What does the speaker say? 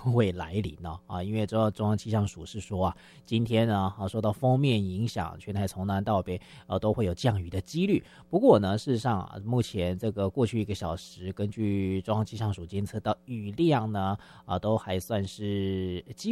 会来临因为中央气象署是说今天呢受到锋面影响，全台从南到北都会有降雨的几率。不过呢，事实上目前这个过去1个小时，根据中央气象署监测到雨量呢都还算是几